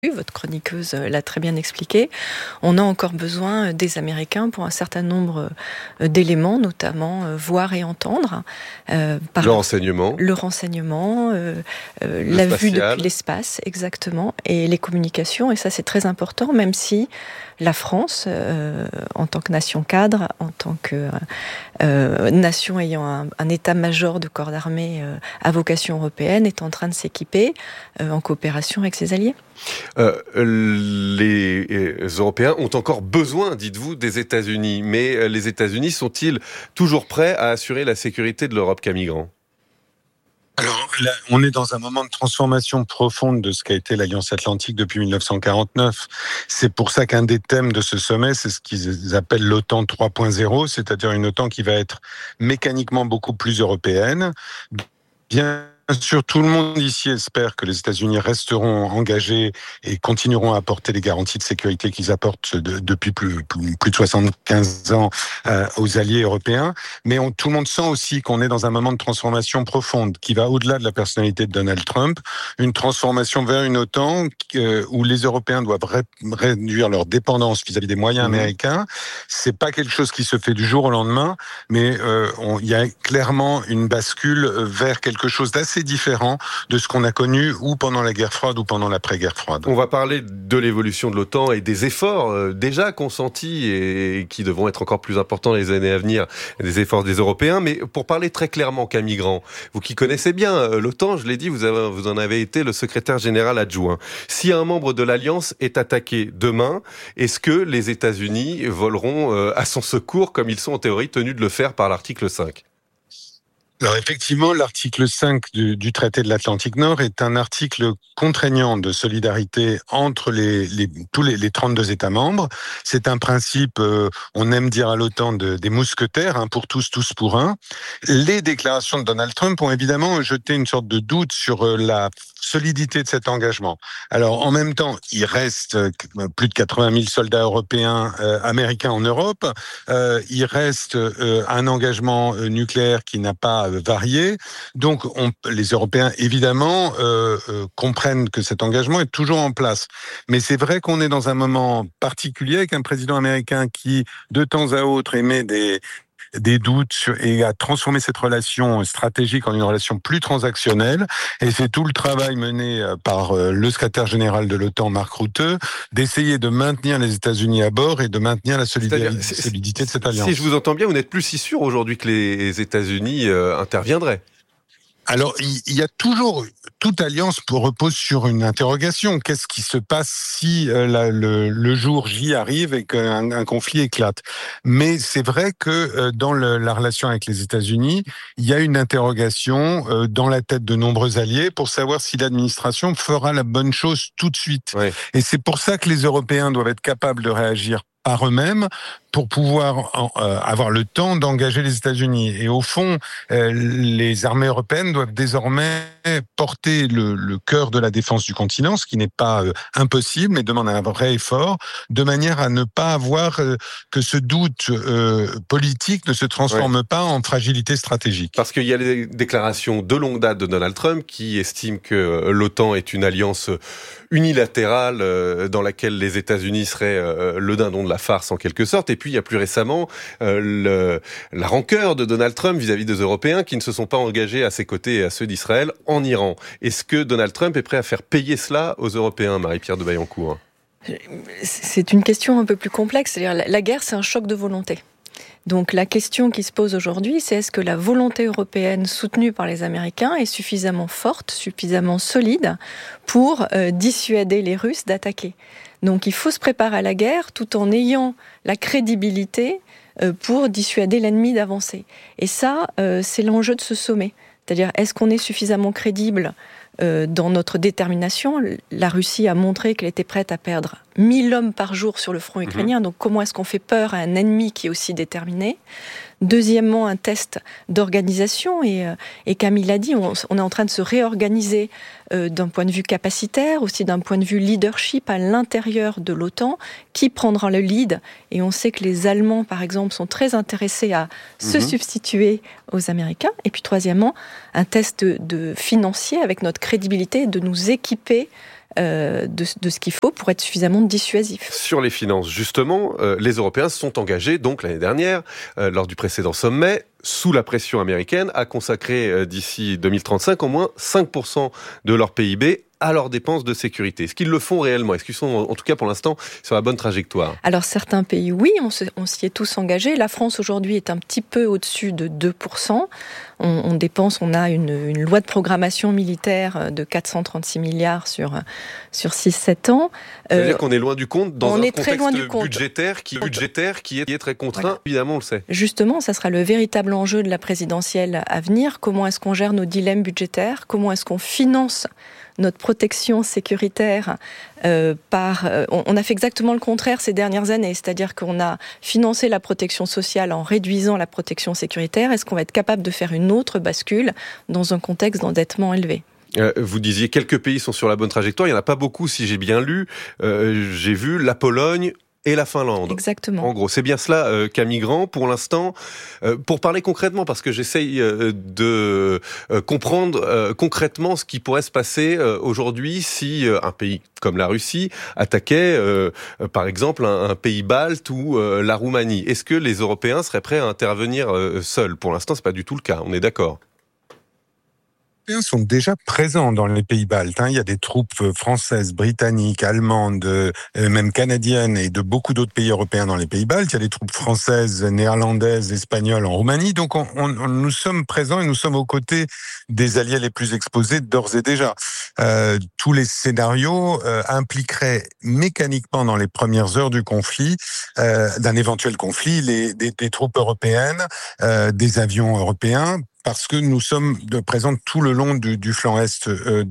votre chroniqueuse l'a très bien expliqué, on a encore besoin des Américains pour un certain nombre d'éléments, notamment voir et entendre. Le renseignement. Le renseignement, la vue depuis l'espace, exactement, et les communications, et ça c'est très important, même si la France, en tant que nation cadre, en tant que nation ayant un état-major de corps d'armée à vocation européenne, est en train de s'équiper en coopération avec ses alliés. Les Européens ont encore besoin, dites-vous, des États-Unis. Mais les États-Unis sont-ils toujours prêts à assurer la sécurité de l'Europe qu'a migrants ? Alors là, on est dans un moment de transformation profonde de ce qu'a été l'Alliance Atlantique depuis 1949. C'est pour ça qu'un des thèmes de ce sommet, c'est ce qu'ils appellent l'OTAN 3.0, c'est-à-dire une OTAN qui va être mécaniquement beaucoup plus européenne. Bien sûr, tout le monde ici espère que les États-Unis resteront engagés et continueront à apporter les garanties de sécurité qu'ils apportent depuis plus de 75 ans aux alliés européens. Mais tout le monde sent aussi qu'on est dans un moment de transformation profonde qui va au-delà de la personnalité de Donald Trump, une transformation vers une OTAN où les Européens doivent réduire leur dépendance vis-à-vis des moyens américains. C'est pas quelque chose qui se fait du jour au lendemain, mais il y a clairement une bascule vers quelque chose d'assez différent de ce qu'on a connu ou pendant la guerre froide ou pendant l'après-guerre froide. On va parler de l'évolution de l'OTAN et des efforts déjà consentis et qui devront être encore plus importants les années à venir, des efforts des Européens. Mais pour parler très clairement qu'un migrant, vous qui connaissez bien l'OTAN, je l'ai dit, vous en avez été le secrétaire général adjoint. Si un membre de l'Alliance est attaqué demain, est-ce que les États-Unis voleront à son secours comme ils sont en théorie tenus de le faire par l'article 5 ? Alors effectivement, l'article 5 du traité de l'Atlantique Nord est un article contraignant de solidarité entre tous les 32 États membres. C'est un principe, on aime dire à l'OTAN, des mousquetaires, pour tous pour un. Les déclarations de Donald Trump ont évidemment jeté une sorte de doute sur la solidité de cet engagement. Alors en même temps, il reste plus de 80 000 soldats européens, américains en Europe. Il reste un engagement nucléaire qui n'a pas varié. Donc, les Européens, évidemment, comprennent que cet engagement est toujours en place. Mais c'est vrai qu'on est dans un moment particulier avec un président américain qui, de temps à autre, émet des doutes et a transformé cette relation stratégique en une relation plus transactionnelle. Et c'est tout le travail mené par le secrétaire général de l'OTAN, Mark Rutte, d'essayer de maintenir les États-Unis à bord et de maintenir la solidité de cette alliance. Si je vous entends bien, vous n'êtes plus si sûr aujourd'hui que les États-Unis interviendraient. Alors, il y a toujours... Toute alliance repose sur une interrogation. Qu'est-ce qui se passe si le jour J arrive et qu'un conflit éclate ? Mais c'est vrai que dans la relation avec les États-Unis, il y a une interrogation dans la tête de nombreux alliés pour savoir si l'administration fera la bonne chose tout de suite. Oui. Et c'est pour ça que les Européens doivent être capables de réagir par eux-mêmes pour pouvoir avoir le temps d'engager les États-Unis. Et au fond, les armées européennes doivent désormais porter le cœur de la défense du continent, ce qui n'est pas impossible, mais demande un vrai effort, de manière à ne pas avoir que ce doute politique ne se transforme pas en fragilité stratégique. Parce qu'il y a les déclarations de longue date de Donald Trump qui estime que l'OTAN est une alliance unilatérale dans laquelle les États-Unis seraient le dindon de la farce en quelque sorte. Et puis il y a plus récemment la rancœur de Donald Trump vis-à-vis des Européens qui ne se sont pas engagés à ses côtés et à ceux d'Israël en Iran. Est-ce que Donald Trump est prêt à faire payer cela aux Européens, Marie-Pierre de Vaillancourt ? C'est une question un peu plus complexe. C'est-à-dire, la guerre, c'est un choc de volonté. Donc la question qui se pose aujourd'hui, c'est est-ce que la volonté européenne soutenue par les Américains est suffisamment forte, suffisamment solide pour dissuader les Russes d'attaquer ? Donc il faut se préparer à la guerre tout en ayant la crédibilité pour dissuader l'ennemi d'avancer. Et ça, c'est l'enjeu de ce sommet. C'est-à-dire, est-ce qu'on est suffisamment crédible dans notre détermination ? La Russie a montré qu'elle était prête à perdre 1000 hommes par jour sur le front ukrainien. Donc comment est-ce qu'on fait peur à un ennemi qui est aussi déterminé ? Deuxièmement, un test d'organisation. Et Camille l'a dit, on est en train de se réorganiser d'un point de vue capacitaire, aussi d'un point de vue leadership à l'intérieur de l'OTAN. Qui prendra le lead ? Et on sait que les Allemands, par exemple, sont très intéressés à se substituer aux Américains. Et puis troisièmement, un test de financier avec notre crédibilité, de nous équiper de ce qu'il faut pour être suffisamment dissuasif. Sur les finances, justement, les Européens se sont engagés, donc l'année dernière, lors du précédent sommet, sous la pression américaine, à consacrer d'ici 2035 au moins 5% de leur PIB à leurs dépenses de sécurité. Est-ce qu'ils le font réellement ? Est-ce qu'ils sont, en tout cas pour l'instant, sur la bonne trajectoire ? Alors certains pays, oui, on s'y est tous engagés. La France aujourd'hui est un petit peu au-dessus de 2%. On dépense, on a une loi de programmation militaire de 436 milliards sur 6-7 ans. Ça veut dire qu'on est loin du compte dans un contexte budgétaire qui est très contraint, voilà. Évidemment on le sait. Justement, ça sera le véritable enjeu de la présidentielle à venir. Comment est-ce qu'on gère nos dilemmes budgétaires ? Comment est-ce qu'on finance notre protection sécuritaire on a fait exactement le contraire ces dernières années, c'est-à-dire qu'on a financé la protection sociale en réduisant la protection sécuritaire. Est-ce qu'on va être capable de faire une autre bascule dans un contexte d'endettement élevé ? Vous disiez quelques pays sont sur la bonne trajectoire, il n'y en a pas beaucoup si j'ai bien lu. J'ai vu la Pologne et la Finlande. Exactement. En gros, c'est bien cela, Camille Grand, pour l'instant. Pour parler concrètement, parce que j'essaye de comprendre concrètement ce qui pourrait se passer aujourd'hui si un pays comme la Russie attaquait, par exemple, un pays balte ou la Roumanie. Est-ce que les Européens seraient prêts à intervenir seuls ? Pour l'instant, c'est pas du tout le cas, on est d'accord. Les Européens sont déjà présents dans les pays baltes. Il y a des troupes françaises, britanniques, allemandes, même canadiennes et de beaucoup d'autres pays européens dans les pays baltes. Il y a des troupes françaises, néerlandaises, espagnoles en Roumanie. Donc nous sommes présents et nous sommes aux côtés des alliés les plus exposés d'ores et déjà. Tous les scénarios impliqueraient mécaniquement dans les premières heures du conflit, d'un éventuel conflit, des troupes européennes, des avions européens, parce que nous sommes présents tout le long du flanc est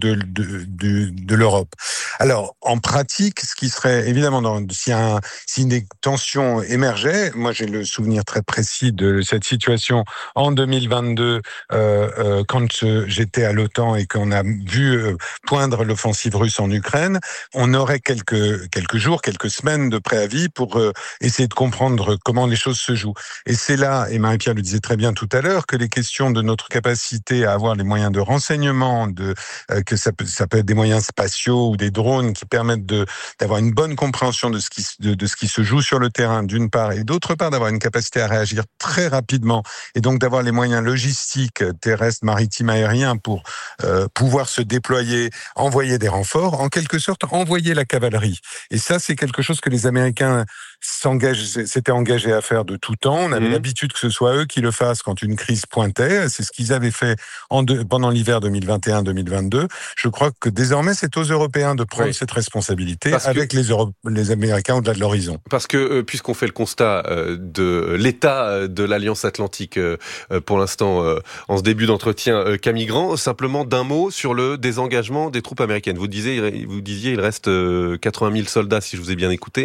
de l'Europe. Alors, en pratique, ce qui serait évidemment, si des tensions émergeaient, moi j'ai le souvenir très précis de cette situation en 2022, quand j'étais à l'OTAN et qu'on a vu poindre l'offensive russe en Ukraine, on aurait quelques jours, quelques semaines de préavis pour essayer de comprendre comment les choses se jouent. Et c'est là, et Marie-Pierre le disait très bien tout à l'heure, que les questions de notre capacité à avoir les moyens de renseignement, que ça peut être des moyens spatiaux ou des drones qui permettent d'avoir une bonne compréhension de ce qui se joue sur le terrain, d'une part, et d'autre part d'avoir une capacité à réagir très rapidement et donc d'avoir les moyens logistiques, terrestres, maritimes, aériens pour pouvoir se déployer, envoyer des renforts, en quelque sorte envoyer la cavalerie. Et ça, c'est quelque chose que les Américains s'étaient engagés à faire de tout temps. On avait l'habitude que ce soit eux qui le fassent quand une crise pointait. C'est ce qu'ils avaient fait pendant l'hiver 2021-2022. Je crois que désormais, c'est aux Européens de prendre cette responsabilité avec les Américains au-delà de l'horizon. Parce que, puisqu'on fait le constat de l'état de l'Alliance Atlantique pour l'instant, en ce début d'entretien, Camille Grand, simplement d'un mot sur le désengagement des troupes américaines. Vous disiez, il reste 80 000 soldats, si je vous ai bien écouté.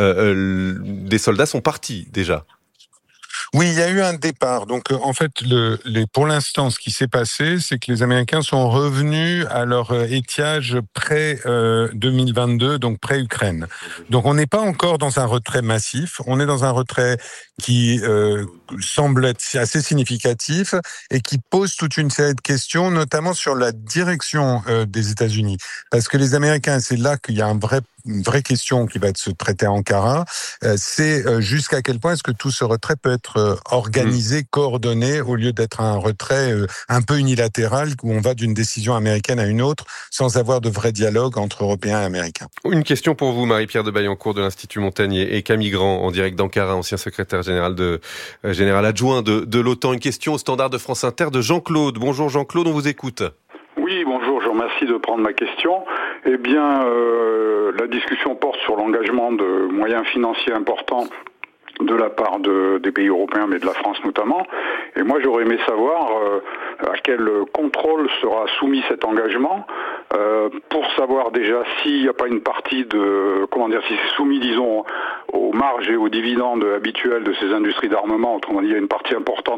Des soldats sont partis déjà. Oui, il y a eu un départ. Donc, en fait, pour l'instant, ce qui s'est passé, c'est que les Américains sont revenus à leur étiage pré-2022, donc pré-Ukraine. Donc, on n'est pas encore dans un retrait massif. On est dans un retrait qui semble être assez significatif et qui pose toute une série de questions, notamment sur la direction des États-Unis. Parce que les Américains, c'est là qu'il y a une vraie question qui va se traiter à Ankara, c'est jusqu'à quel point est-ce que tout ce retrait peut être organisé, coordonné, au lieu d'être un retrait un peu unilatéral où on va d'une décision américaine à une autre sans avoir de vrai dialogue entre Européens et Américains. Une question pour vous, Marie-Pierre de Baillancourt de l'Institut Montaigne et Camille Grand en direct d'Ankara, ancien secrétaire général adjoint de l'OTAN. Une question au standard de France Inter de Jean-Claude. Bonjour Jean-Claude, on vous écoute. Oui, bonjour, je vous remercie de prendre ma question. Eh bien, la discussion porte sur l'engagement de moyens financiers importants de la part des pays européens, mais de la France notamment. Et moi, j'aurais aimé savoir à quel contrôle sera soumis cet engagement, pour savoir déjà s'il n'y a pas une partie si c'est soumis, disons, aux marges et aux dividendes habituels de ces industries d'armement. Autrement dit, il y a une partie importante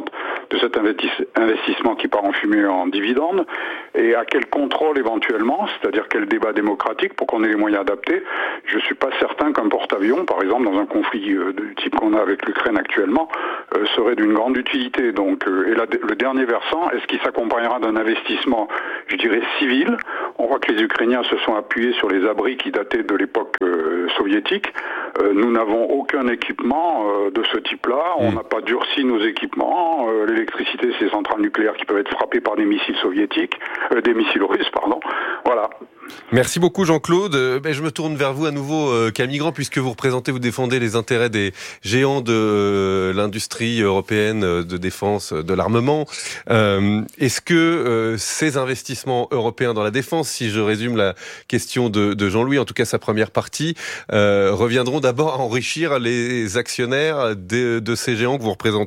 de cet investissement qui part en fumée en dividendes, et à quel contrôle éventuellement, c'est-à-dire quel débat démocratique pour qu'on ait les moyens adaptés. Je ne suis pas certain qu'un porte-avions, par exemple, dans un conflit du type qu'on a avec l'Ukraine actuellement, serait d'une grande utilité. Donc, et là, le dernier versant, est-ce qu'il s'accompagnera d'un investissement, je dirais, civil? On voit que les Ukrainiens se sont appuyés sur les abris qui dataient de l'époque soviétique. Nous n'avons aucun équipement de ce type-là. On n'a pas durci nos équipements. L'électricité, c'est les centrales nucléaires qui peuvent être frappées par des missiles soviétiques, des missiles russes, pardon. Voilà. Merci beaucoup Jean-Claude. Je me tourne vers vous à nouveau, Camille Grand, puisque vous défendez les intérêts des géants de l'industrie européenne de défense, de l'armement. Est-ce que ces investissements européens dans la défense, si je résume la question de Jean-Louis, en tout cas sa première partie, reviendront d'abord à enrichir les actionnaires de ces géants que vous représentez ?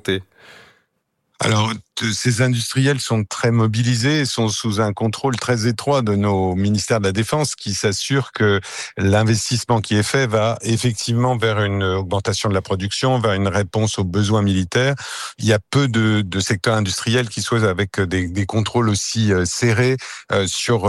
Alors, ces industriels sont très mobilisés et sont sous un contrôle très étroit de nos ministères de la Défense qui s'assurent que l'investissement qui est fait va effectivement vers une augmentation de la production, vers une réponse aux besoins militaires. Il y a peu de secteurs industriels qui soient avec des contrôles aussi serrés sur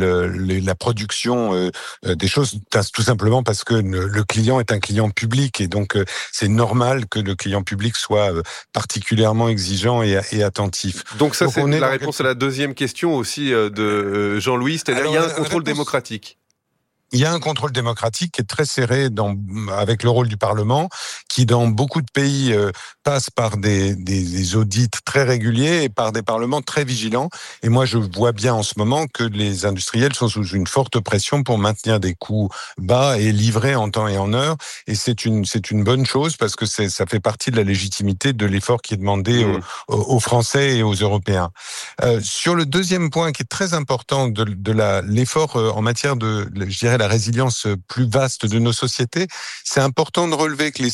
la production des choses, tout simplement parce que le client est un client public et donc c'est normal que le client public soit particulièrement exigeant et attentif. Donc ça, c'est la réponse à la deuxième question aussi de Jean-Louis, c'est-à-dire il y a un contrôle démocratique. Il y a un contrôle démocratique qui est très serré avec le rôle du Parlement, qui dans beaucoup de pays passe par des audits très réguliers et par des parlements très vigilants. Et moi, je vois bien en ce moment que les industriels sont sous une forte pression pour maintenir des coûts bas et livrer en temps et en heure. Et c'est une bonne chose parce que ça fait partie de la légitimité de l'effort qui est demandé aux Français et aux Européens. Sur le deuxième point qui est très important de l'effort en matière de, je dirais, la résilience plus vaste de nos sociétés, c'est important de relever que les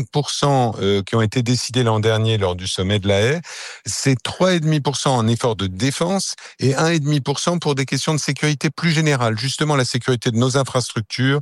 5% qui ont été décidés l'an dernier lors du sommet de La Haye, c'est 3,5% en effort de défense et 1,5% pour des questions de sécurité plus générales, justement la sécurité de nos infrastructures,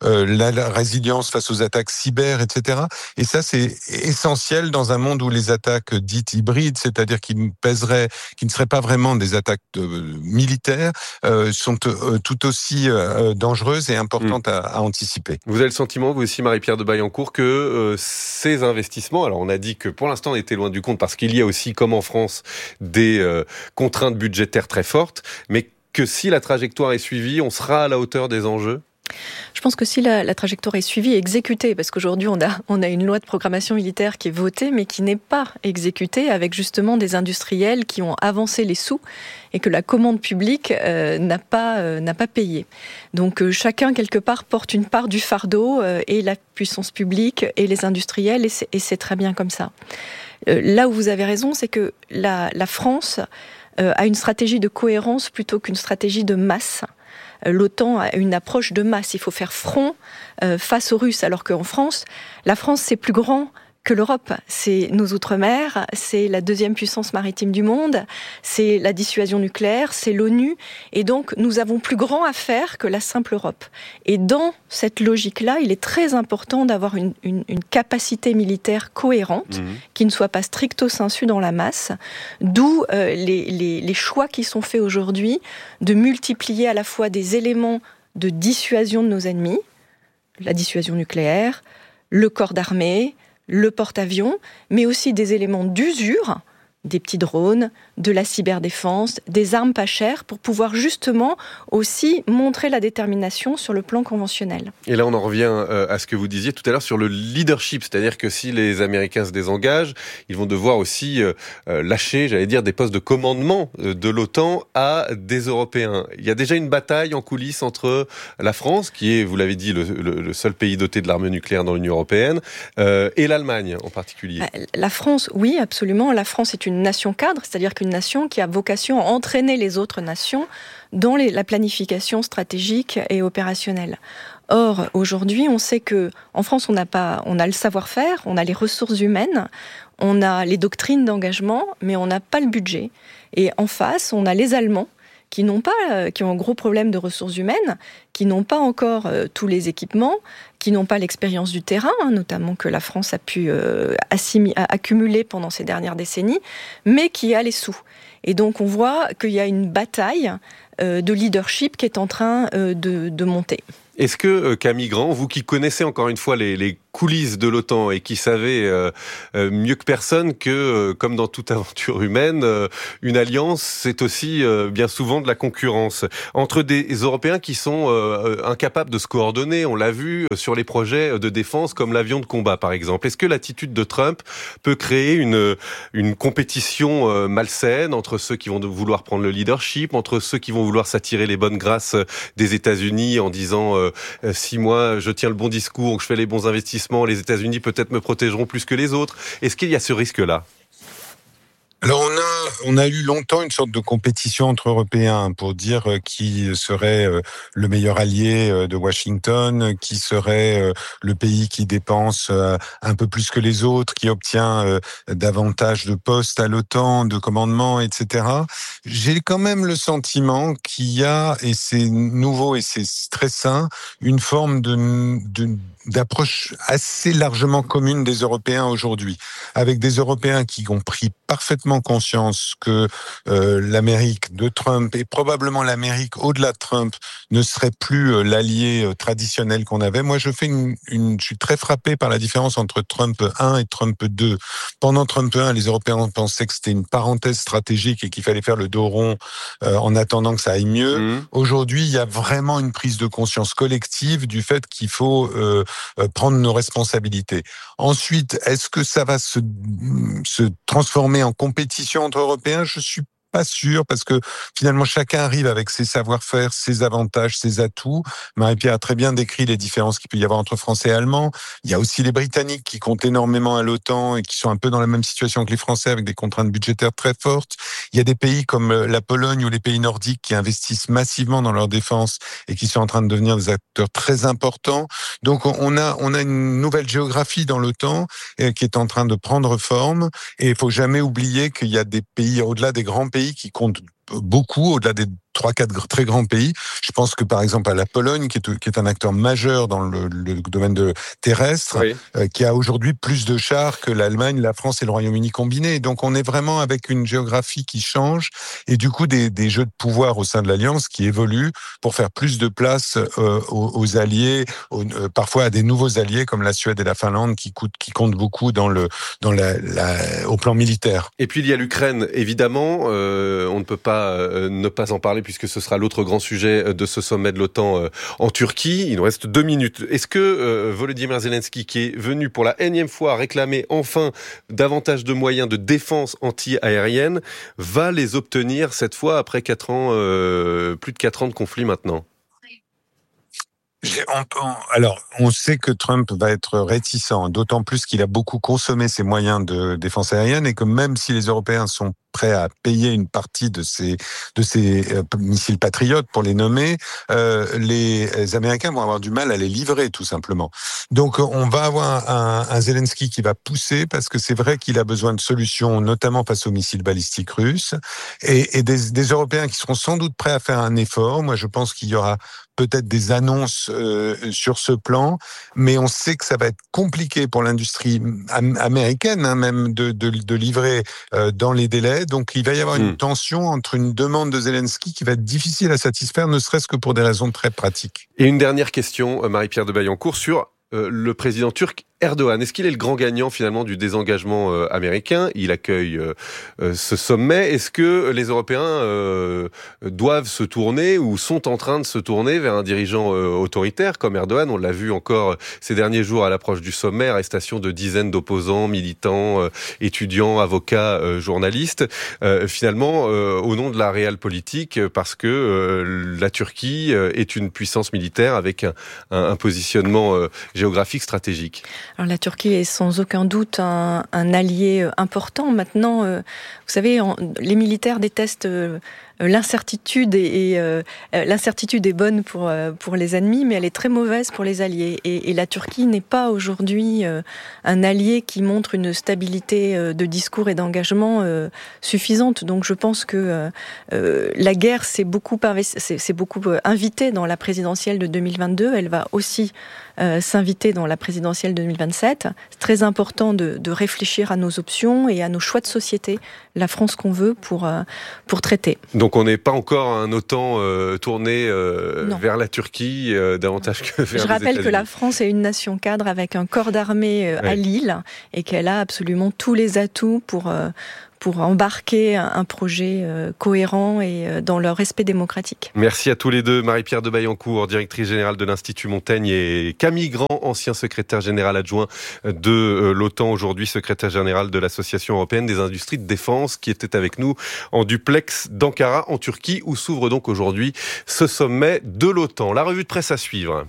la résilience face aux attaques cyber, etc. Et ça, c'est essentiel dans un monde où les attaques dites hybrides, c'est-à-dire qui ne seraient pas vraiment des attaques militaires, sont tout aussi dangereuses et importante à anticiper. Vous avez le sentiment, vous aussi, Marie-Pierre de Baillencourt, que ces investissements, alors on a dit que pour l'instant on était loin du compte parce qu'il y a aussi, comme en France, des contraintes budgétaires très fortes, mais que si la trajectoire est suivie, on sera à la hauteur des enjeux ? Je pense que si la trajectoire est suivie et exécutée, parce qu'aujourd'hui on a une loi de programmation militaire qui est votée, mais qui n'est pas exécutée, avec justement des industriels qui ont avancé les sous et que la commande publique n'a pas payé. Donc chacun quelque part porte une part du fardeau, et la puissance publique et les industriels, et c'est très bien comme ça. Là où vous avez raison, c'est que la France a une stratégie de cohérence plutôt qu'une stratégie de masse. L'OTAN a une approche de masse. Il faut faire front face aux Russes, alors qu'en France, la France, c'est plus grand que l'Europe. C'est nos outre-mer, c'est la deuxième puissance maritime du monde, c'est la dissuasion nucléaire, c'est l'ONU. Et donc, nous avons plus grand à faire que la simple Europe. Et dans cette logique-là, il est très important d'avoir une capacité militaire cohérente, qui ne soit pas stricto sensu dans la masse, d'où les choix qui sont faits aujourd'hui de multiplier à la fois des éléments de dissuasion de nos ennemis, la dissuasion nucléaire, le corps d'armée, le porte-avions, mais aussi des éléments d'usure, des petits drones, de la cyberdéfense, des armes pas chères, pour pouvoir justement aussi montrer la détermination sur le plan conventionnel. Et là, on en revient à ce que vous disiez tout à l'heure sur le leadership, c'est-à-dire que si les Américains se désengagent, ils vont devoir aussi lâcher, j'allais dire, des postes de commandement de l'OTAN à des Européens. Il y a déjà une bataille en coulisses entre la France, qui est, vous l'avez dit, le seul pays doté de l'arme nucléaire dans l'Union européenne, et l'Allemagne en particulier. La France, oui, absolument. La France est une nation cadre, c'est-à-dire qu'une nation qui a vocation à entraîner les autres nations dans la planification stratégique et opérationnelle. Or, aujourd'hui, on sait que en France, on a le savoir-faire, on a les ressources humaines, on a les doctrines d'engagement, mais on n'a pas le budget. Et en face, on a les Allemands qui ont un gros problème de ressources humaines, qui n'ont pas encore tous les équipements, qui n'ont pas l'expérience du terrain, notamment que la France a pu accumuler pendant ces dernières décennies, mais qui a les sous. Et donc on voit qu'il y a une bataille de leadership qui est en train de monter. Est-ce que, Camille Grand, vous qui connaissez encore une fois les coulisses de l'OTAN et qui savez mieux que personne que, comme dans toute aventure humaine, une alliance, c'est aussi bien souvent de la concurrence entre des Européens qui sont incapables de se coordonner. On l'a vu sur les projets de défense comme l'avion de combat, par exemple. Est-ce que l'attitude de Trump peut créer une compétition malsaine entre ceux qui vont vouloir prendre le leadership, entre ceux qui vont vouloir s'attirer les bonnes grâces des États-Unis en disant si moi je tiens le bon discours, que je fais les bons investissements, les États-Unis peut-être me protégeront plus que les autres. Est-ce qu'il y a ce risque-là ? Alors on a eu longtemps une sorte de compétition entre Européens pour dire qui serait le meilleur allié de Washington, qui serait le pays qui dépense un peu plus que les autres, qui obtient davantage de postes à l'OTAN, de commandement, etc. J'ai quand même le sentiment qu'il y a, et c'est nouveau et c'est très sain, une forme d'approche assez largement commune des Européens aujourd'hui, avec des Européens qui ont pris parfaitement conscience que l'Amérique de Trump et probablement l'Amérique au-delà de Trump ne serait plus l'allié traditionnel qu'on avait. Moi, je suis très frappé par la différence entre Trump 1 et Trump 2. Pendant Trump 1, les Européens pensaient que c'était une parenthèse stratégique et qu'il fallait faire le dos rond en attendant que ça aille mieux. Aujourd'hui, il y a vraiment une prise de conscience collective du fait qu'il faut prendre nos responsabilités. Ensuite, est-ce que ça va se transformer en compétition entre Européens ? Je suis pas sûr, parce que finalement chacun arrive avec ses savoir-faire, ses avantages, ses atouts. Marie-Pierre a très bien décrit les différences qu'il peut y avoir entre Français et Allemands. Il y a aussi les Britanniques qui comptent énormément à l'OTAN et qui sont un peu dans la même situation que les Français avec des contraintes budgétaires très fortes. Il y a des pays comme la Pologne ou les pays nordiques qui investissent massivement dans leur défense et qui sont en train de devenir des acteurs très importants. Donc on a une nouvelle géographie dans l'OTAN qui est en train de prendre forme, et il faut jamais oublier qu'il y a des pays au-delà des grands pays qui comptent beaucoup, au-delà des 3-4 très grands pays. Je pense que par exemple à la Pologne, qui est un acteur majeur dans le domaine terrestre, oui, qui a aujourd'hui plus de chars que l'Allemagne, la France et le Royaume-Uni combinés. Donc on est vraiment avec une géographie qui change, et du coup des jeux de pouvoir au sein de l'Alliance qui évoluent pour faire plus de place aux alliés, parfois à des nouveaux alliés comme la Suède et la Finlande qui comptent beaucoup au plan militaire. Et puis il y a l'Ukraine, évidemment, on ne peut pas ne pas en parler puisque ce sera l'autre grand sujet de ce sommet de l'OTAN en Turquie. Il nous reste 2 minutes. Est-ce que Volodymyr Zelensky, qui est venu pour la énième fois réclamer enfin davantage de moyens de défense anti-aérienne, va les obtenir cette fois après 4 ans, plus de 4 ans de conflit maintenant ? Alors, on sait que Trump va être réticent, d'autant plus qu'il a beaucoup consommé ses moyens de défense aérienne, et que même si les Européens sont prêts à payer une partie de ces missiles patriotes pour les nommer, les Américains vont avoir du mal à les livrer, tout simplement. Donc, on va avoir un Zelensky qui va pousser, parce que c'est vrai qu'il a besoin de solutions, notamment face aux missiles balistiques russes, et des Européens qui seront sans doute prêts à faire un effort. Moi, je pense qu'il y aura peut-être des annonces sur ce plan, mais on sait que ça va être compliqué pour l'industrie américaine, même de livrer dans les délais. Donc il va y avoir une tension entre une demande de Zelensky qui va être difficile à satisfaire, ne serait-ce que pour des raisons très pratiques. Et une dernière question, Marie-Pierre de Baillancourt, sur le président turc Erdogan. Est-ce qu'il est le grand gagnant finalement du désengagement américain ? Il accueille ce sommet. Est-ce que les Européens doivent se tourner ou sont en train de se tourner vers un dirigeant autoritaire comme Erdogan ? On l'a vu encore ces derniers jours à l'approche du sommet, arrestation de dizaines d'opposants, militants, étudiants, avocats, journalistes. Finalement, au nom de la réelle politique, parce que la Turquie est une puissance militaire avec un positionnement géographique stratégique. Alors la Turquie est sans aucun doute un allié important. Maintenant, vous savez, les militaires détestent l'incertitude l'incertitude est bonne pour les ennemis, mais elle est très mauvaise pour les alliés. Et la Turquie n'est pas aujourd'hui un allié qui montre une stabilité de discours et d'engagement suffisante. Donc je pense que la guerre s'est beaucoup invitée dans la présidentielle de 2022. Elle va aussi s'inviter dans la présidentielle 2027. C'est très important de réfléchir à nos options et à nos choix de société, la France qu'on veut pour traiter. Donc on n'est pas encore un OTAN tourné vers la Turquie davantage que vers les États-Unis. Je rappelle que la France est une nation cadre avec un corps d'armée à Lille et qu'elle a absolument tous les atouts pour embarquer un projet cohérent et dans le respect démocratique. Merci à tous les deux. Marie-Pierre de Baillancourt, directrice générale de l'Institut Montaigne, et Camille Grand, ancien secrétaire général adjoint de l'OTAN, aujourd'hui secrétaire général de l'Association européenne des industries de défense, qui était avec nous en duplex d'Ankara, en Turquie, où s'ouvre donc aujourd'hui ce sommet de l'OTAN. La revue de presse à suivre.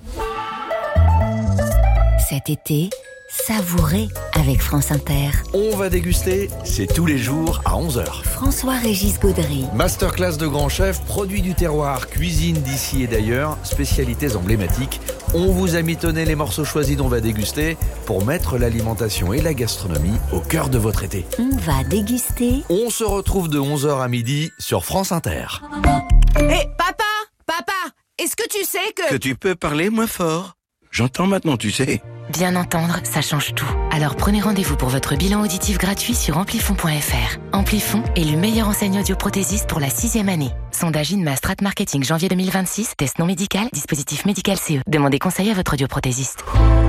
Cet été, savourez avec France Inter. On va déguster, c'est tous les jours à 11h. François-Régis Gaudry. Masterclass de grands chefs, produits du terroir, cuisine d'ici et d'ailleurs, spécialités emblématiques. On vous a mitonné les morceaux choisis dont on va déguster pour mettre l'alimentation et la gastronomie au cœur de votre été. On va déguster. On se retrouve de 11h à midi sur France Inter. Hé, papa, est-ce que tu sais que tu peux parler moins fort? J'entends maintenant, tu sais. Bien entendre, ça change tout. Alors prenez rendez-vous pour votre bilan auditif gratuit sur Amplifon.fr. Amplifon est le meilleur enseigne audioprothésiste pour la 6e année. Sondage INMA Strat Marketing janvier 2026, test non médical, dispositif médical CE. Demandez conseil à votre audioprothésiste.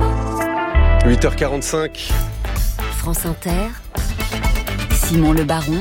8h45. France Inter, Simon Le Baron,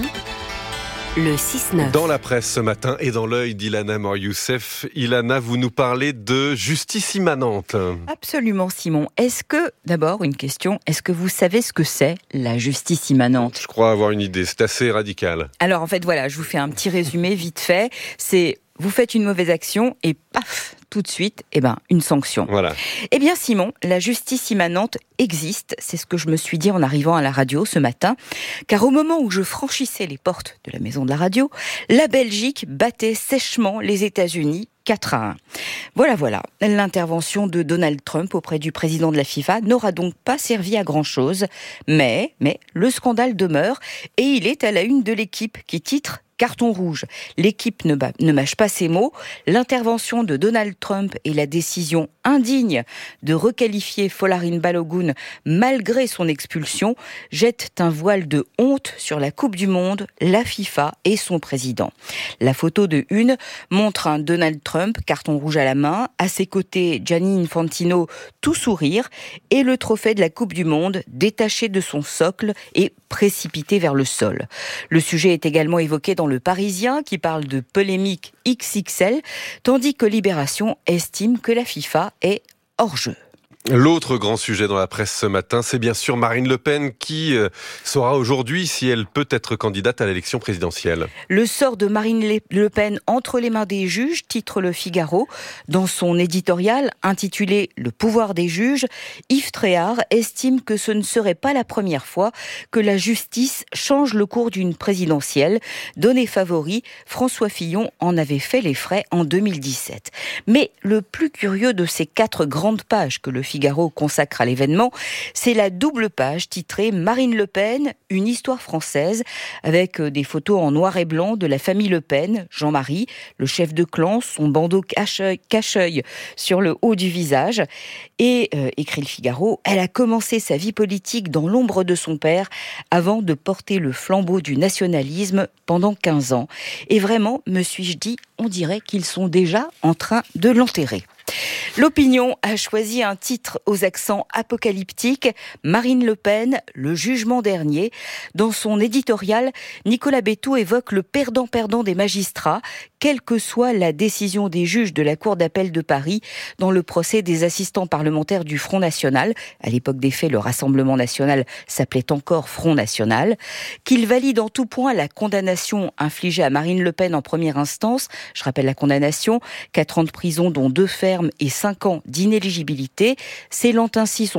le 6-9. Dans la presse ce matin et dans l'œil d'Ilana Mor-Youssef. Ilana, vous nous parlez de justice immanente. Absolument, Simon. D'abord, une question, est-ce que vous savez ce que c'est la justice immanente ? Je crois avoir une idée, c'est assez radical. Alors en fait, voilà, je vous fais un petit résumé vite fait. C'est, vous faites une mauvaise action et paf, tout de suite, une sanction. Voilà. Eh bien, Simon, la justice immanente existe. C'est ce que je me suis dit en arrivant à la radio ce matin. Car au moment où je franchissais les portes de la maison de la radio, la Belgique battait sèchement les États-Unis 4-1. Voilà. L'intervention de Donald Trump auprès du président de la FIFA n'aura donc pas servi à grand-chose. Mais le scandale demeure et il est à la une de l'équipe qui titre carton rouge. L'équipe ne mâche pas ses mots. L'intervention de Donald Trump et la décision indigne de requalifier Folarin Balogun malgré son expulsion jettent un voile de honte sur la Coupe du Monde, la FIFA et son président. La photo de une montre un Donald Trump, carton rouge à la main, à ses côtés Gianni Infantino, tout sourire, et le trophée de la Coupe du Monde détaché de son socle et précipité vers le sol. Le sujet est également évoqué dans Le Parisien, qui parle de polémique XXL, tandis que Libération estime que la FIFA est hors jeu. L'autre grand sujet dans la presse ce matin, c'est bien sûr Marine Le Pen qui saura aujourd'hui si elle peut être candidate à l'élection présidentielle. Le sort de Marine Le Pen entre les mains des juges, titre Le Figaro. Dans son éditorial intitulé « Le pouvoir des juges », Yves Tréhard estime que ce ne serait pas la première fois que la justice change le cours d'une présidentielle. Donné favori, François Fillon en avait fait les frais en 2017. Mais le plus curieux de ces 4 grandes pages que Le Figaro consacre à l'événement, c'est la double page titrée Marine Le Pen, une histoire française, avec des photos en noir et blanc de la famille Le Pen, Jean-Marie, le chef de clan, son bandeau cache-œil sur le haut du visage. Et, écrit Le Figaro, elle a commencé sa vie politique dans l'ombre de son père avant de porter le flambeau du nationalisme pendant 15 ans. Et vraiment, me suis-je dit, on dirait qu'ils sont déjà en train de l'enterrer. L'Opinion a choisi un titre aux accents apocalyptiques, Marine Le Pen, le jugement dernier. Dans son éditorial, Nicolas Bétou évoque le perdant-perdant des magistrats, quelle que soit la décision des juges de la Cour d'appel de Paris dans le procès des assistants parlementaires du Front National. À l'époque des faits, le Rassemblement National s'appelait encore Front National. Qu'il valide en tout point la condamnation infligée à Marine Le Pen en première instance. Je rappelle la condamnation, 4 ans de prison dont 2 fermes et 5 ans d'inéligibilité, scellant ainsi son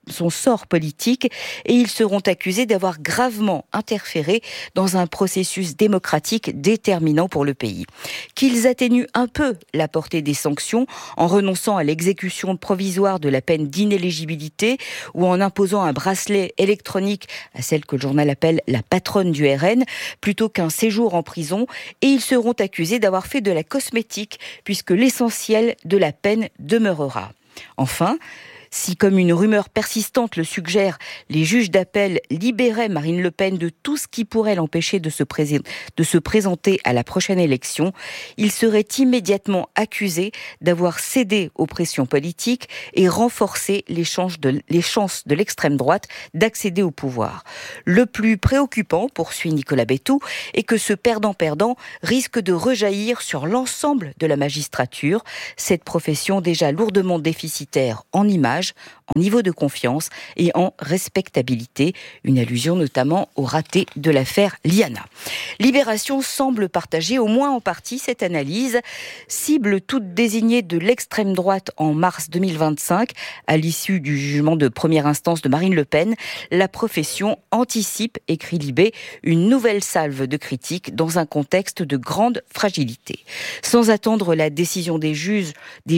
son sort politique et ils seront accusés d'avoir gravement interféré dans un processus démocratique déterminant pour le pays. Qu'ils atténuent un peu la portée des sanctions en renonçant à l'exécution provisoire de la peine d'inéligibilité ou en imposant un bracelet électronique à celle que le journal appelle la patronne du RN plutôt qu'un séjour en prison, et ils seront accusés d'avoir fait de la cosmétique puisque l'essentiel de la peine demeurera. Enfin, si, comme une rumeur persistante le suggère, les juges d'appel libéraient Marine Le Pen de tout ce qui pourrait l'empêcher de se présenter à la prochaine élection, il serait immédiatement accusé d'avoir cédé aux pressions politiques et renforcé les chances de l'extrême droite d'accéder au pouvoir. Le plus préoccupant, poursuit Nicolas Bétou, est que ce perdant-perdant risque de rejaillir sur l'ensemble de la magistrature, cette profession déjà lourdement déficitaire en images, en niveau de confiance et en respectabilité. Une allusion notamment au raté de l'affaire Liana. Libération semble partager au moins en partie cette analyse. Cible toute désignée de l'extrême droite en mars 2025, à l'issue du jugement de première instance de Marine Le Pen, la profession anticipe, écrit Libé, une nouvelle salve de critiques dans un contexte de grande fragilité. Sans attendre la décision des juges,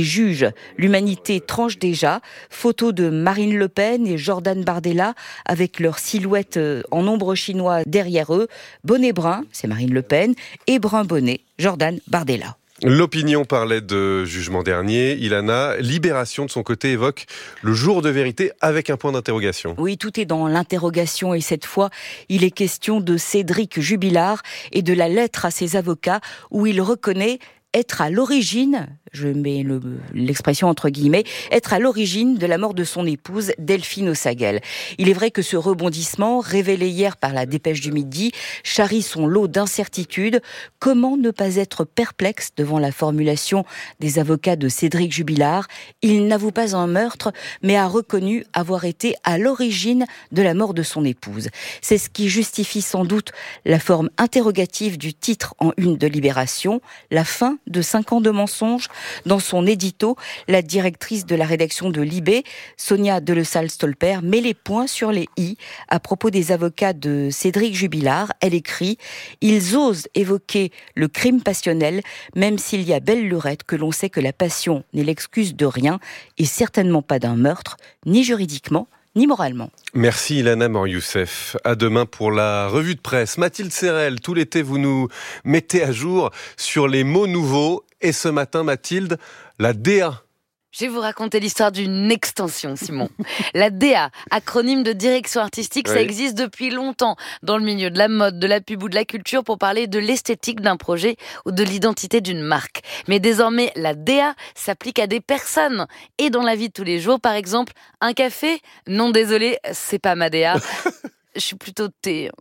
l'humanité tranche déjà. Photos de Marine Le Pen et Jordan Bardella avec leur silhouette en ombre chinois derrière eux. Bonnet brun, c'est Marine Le Pen, et brun bonnet, Jordan Bardella. L'opinion parlait de jugement dernier. Ilana, Libération de son côté évoque le jour de vérité avec un point d'interrogation. Oui, tout est dans l'interrogation et cette fois, il est question de Cédric Jubilard et de la lettre à ses avocats où il reconnaît être à l'origine, je mets l'expression entre guillemets, être à l'origine de la mort de son épouse Delphine Ossagel. Il est vrai que ce rebondissement, révélé hier par la Dépêche du Midi, charrie son lot d'incertitudes. Comment ne pas être perplexe devant la formulation des avocats de Cédric Jubilard ? Il n'avoue pas un meurtre, mais a reconnu avoir été à l'origine de la mort de son épouse. C'est ce qui justifie sans doute la forme interrogative du titre en une de Libération, la fin de 5 ans de mensonges. Dans son édito, la directrice de la rédaction de Libé, Sonia Delessal-Stolper, met les points sur les i à propos des avocats de Cédric Jubilard. Elle écrit « Ils osent évoquer le crime passionnel, même s'il y a belle lurette que l'on sait que la passion n'est l'excuse de rien et certainement pas d'un meurtre, ni juridiquement, ni moralement. » Merci Ilana Mor-Youssef. À demain pour la revue de presse. Mathilde Serrel, tout l'été vous nous mettez à jour sur les mots nouveaux. Et ce matin, Mathilde, la DA. Je vais vous raconter l'histoire d'une extension, Simon. La DA, acronyme de direction artistique, oui. Ça existe depuis longtemps dans le milieu de la mode, de la pub ou de la culture pour parler de l'esthétique d'un projet ou de l'identité d'une marque. Mais désormais, la DA s'applique à des personnes. Et dans la vie de tous les jours, par exemple, un café ? Non, désolé, c'est pas ma DA. Je suis plutôt thé.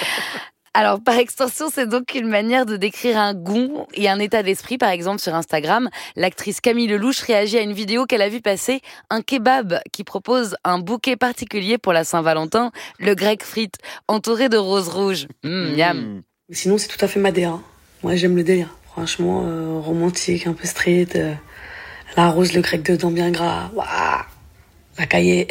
Alors, par extension, c'est donc une manière de décrire un goût et un état d'esprit. Par exemple, sur Instagram, l'actrice Camille Lelouch réagit à une vidéo qu'elle a vue passer, un kebab qui propose un bouquet particulier pour la Saint-Valentin, le grec frites, entouré de roses rouges. Miam. Sinon, c'est tout à fait ma DA. Moi, j'aime le délire. Franchement, romantique, un peu street. La rose, le grec dedans bien gras. Waouh, la caillée.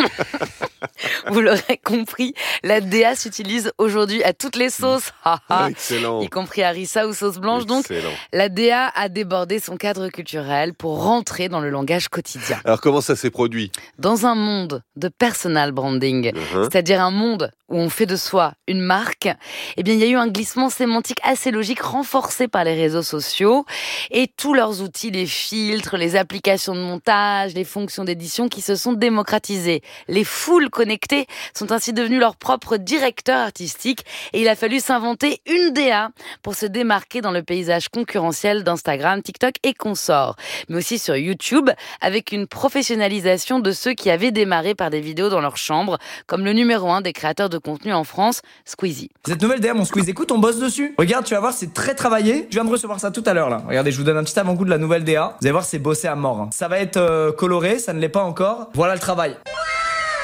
Vous l'aurez compris, la DA s'utilise aujourd'hui à toutes les sauces, Excellent. Y compris harissa ou sauce blanche. Excellent. Donc, la DA a débordé son cadre culturel pour rentrer dans le langage quotidien. Alors, comment ça s'est produit ? Dans un monde de personal branding, c'est-à-dire un monde où on fait de soi une marque, eh bien, il y a eu un glissement sémantique assez logique renforcé par les réseaux sociaux et tous leurs outils, les filtres, les applications de montage, les fonctions d'édition qui se sont démocratisées. Les foules connectées sont ainsi devenus leurs propres directeurs artistiques et il a fallu s'inventer une DA pour se démarquer dans le paysage concurrentiel d'Instagram, TikTok et consorts. Mais aussi sur YouTube avec une professionnalisation de ceux qui avaient démarré par des vidéos dans leur chambre, comme le numéro 1 des créateurs de contenu en France, Squeezie. Cette nouvelle DA, mon Squeezie, écoute, on bosse dessus. Regarde, tu vas voir, c'est très travaillé. Je viens de recevoir ça tout à l'heure là. Regardez, je vous donne un petit avant-goût de la nouvelle DA. Vous allez voir, c'est bossé à mort. Ça va être coloré, ça ne l'est pas encore. Voilà le travail.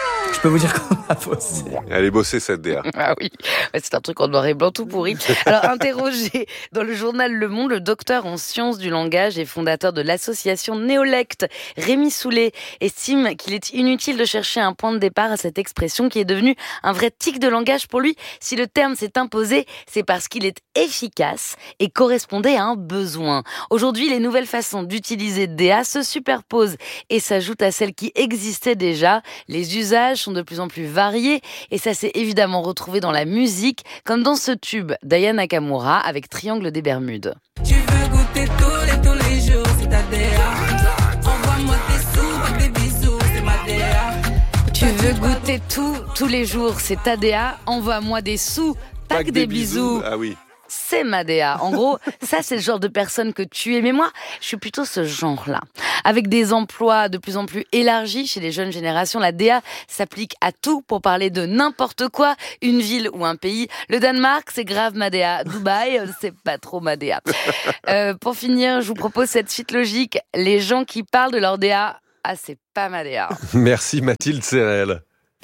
peux vous dire qu'on a bossé. Allez bosser cette DA. Ah oui, c'est un truc en noir et blanc tout pourri. Alors, interrogé dans le journal Le Monde, le docteur en sciences du langage et fondateur de l'association Néolect, Rémi Soulet, estime qu'il est inutile de chercher un point de départ à cette expression qui est devenue un vrai tic de langage pour lui. Si le terme s'est imposé, c'est parce qu'il est efficace et correspondait à un besoin. Aujourd'hui, les nouvelles façons d'utiliser DA se superposent et s'ajoutent à celles qui existaient déjà. Les usages sont de plus en plus variés et ça s'est évidemment retrouvé dans la musique, comme dans ce tube d'Aya Nakamura avec Triangle des Bermudes. Tu veux goûter tous les jours, c'est ta DA. Envoie-moi tes sous, pas des bisous, c'est ma DA. Tu veux goûter tous les jours, c'est ta DA. Envoie-moi des sous, pas que des bisous. Ah oui. C'est ma DA. En gros, ça, c'est le genre de personne que tu es. Mais moi, je suis plutôt ce genre-là. Avec des emplois de plus en plus élargis chez les jeunes générations, la DA s'applique à tout pour parler de n'importe quoi, une ville ou un pays. Le Danemark, c'est grave ma DA. Dubaï, c'est pas trop ma DA. Pour finir, je vous propose cette suite logique. Les gens qui parlent de leur DA, ah, c'est pas ma DA. Merci Mathilde Serrel.